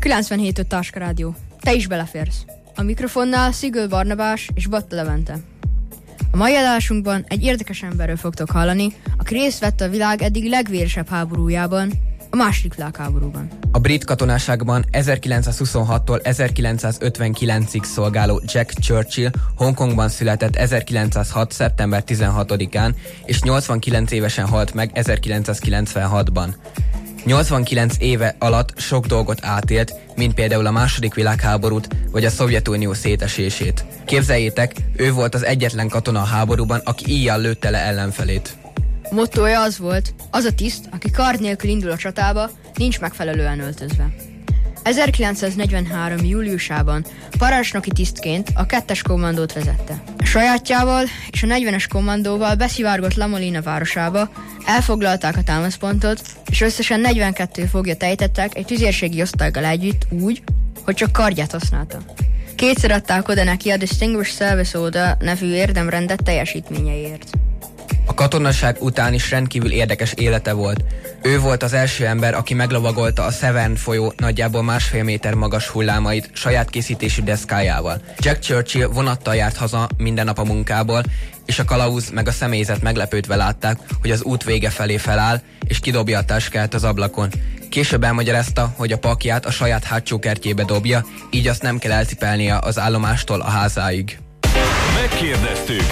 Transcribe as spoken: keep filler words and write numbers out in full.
kilencvenhét öt Táska Rádió. Te is beleférsz. A mikrofonnál Szigő Barnabás és Batta Levente. A mai adásunkban egy érdekes emberről fogtok hallani, aki részt vett a világ eddig legvéresebb háborújában, a második világháborúban. A brit katonaságban ezerkilencszázhuszonhattól ezerkilencszázötvenkilencig szolgáló Jack Churchill Hongkongban született ezerkilencszázhat. szeptember tizenhatodikán, és nyolcvankilenc évesen halt meg ezerkilencszázkilencvenhatban. nyolcvankilenc éve alatt sok dolgot átélt, mint például a második világháborút vagy a Szovjetunió szétesését. Képzeljétek, ő volt az egyetlen katona a háborúban, aki íjjal lőtte le ellenfelét. A mottója az volt, az a tiszt, aki kard nélkül indul a csatába, nincs megfelelően öltözve. ezerkilencszáznegyvenhárom. júliusában parancsnoki tisztként a kettes kommandót vezette. A sajátjával és a negyvenes kommandóval beszivárgott La Molina városába, elfoglalták a támaszpontot, és összesen negyvenkettő foglyot ejtettek egy tüzérségi osztállyal együtt úgy, hogy csak kardját használta. Kétszer adták oda neki a Distinguished Service Order nevű érdemrendet teljesítményeiért. A katonaság után is rendkívül érdekes élete volt. Ő volt az első ember, aki meglovagolta a Severn folyó nagyjából másfél méter magas hullámait saját készítésű deszkájával. Jack Churchill vonattal járt haza minden nap a munkából, és a kalauz meg a személyzet meglepődve látták, hogy az út vége felé feláll, és kidobja a táskát az ablakon. Később elmagyarázta, hogy a pakját a saját hátsó kertjébe dobja, így azt nem kell elcipelnie az állomástól a házáig. Megkérdeztük!